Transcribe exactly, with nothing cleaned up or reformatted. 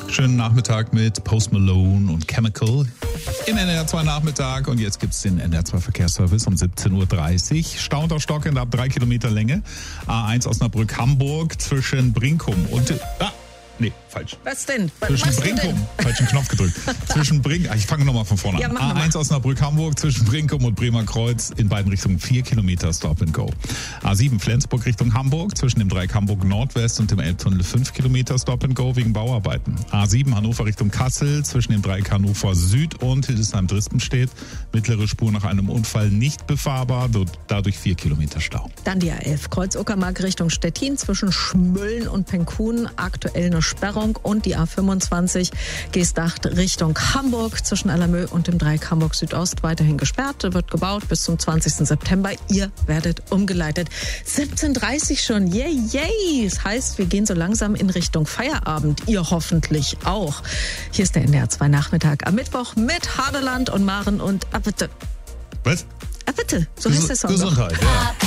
Schönen Nachmittag mit Post Malone und Chemical im N D R zwei Nachmittag. Und jetzt gibt es den N D R zwei Verkehrsservice um siebzehn Uhr dreißig. Stau unter Stock in ab drei Kilometer Länge. A eins Osnabrück-Hamburg zwischen Brinkum und... Ah, nee, falsch. Was denn? Was Zwischen machst du Brinkum, denn? falschen Knopf gedrückt. Zwischen Brink, ich fange nochmal von vorne Ja, an. mach A eins Osnabrück-Hamburg zwischen Brinkum und Bremer Kreuz in beiden Richtungen vier Kilometer Stop and Go. A sieben Flensburg Richtung Hamburg zwischen dem Dreieck Hamburg Nordwest und dem Elbtunnel fünf Kilometer Stop and Go wegen Bauarbeiten. A sieben Hannover Richtung Kassel zwischen dem Dreieck Hannover Süd und Hildesheim-Drispenstedt. Mittlere Spur nach einem Unfall nicht befahrbar, dadurch vier Kilometer Stau. Dann die A elf Kreuz-Uckermark Richtung Stettin zwischen Schmölln und Penkun. Aktuell eine Sperrung. Und die A fünfundzwanzig Geesthacht Richtung Hamburg zwischen Allermö und dem Dreieck Hamburg Südost weiterhin gesperrt. Wird gebaut bis zum zwanzigsten September. Ihr werdet umgeleitet. siebzehn Uhr dreißig schon. Yay, yay. Das heißt, wir gehen so langsam in Richtung Feierabend. Ihr hoffentlich auch. Hier ist der N D R zwei Nachmittag am Mittwoch mit Hadeland und Maren und... Ah, bitte. Was? Ah, bitte. So heißt der Song. Gesundheit, doch. ja.